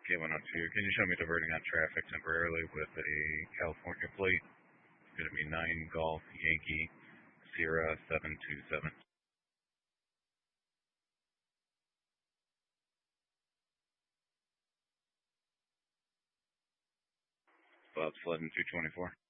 K102, can you show me diverting on traffic temporarily with a California plate? It's going to be 9 Golf Yankee Sierra 727. Bob Sledden 224.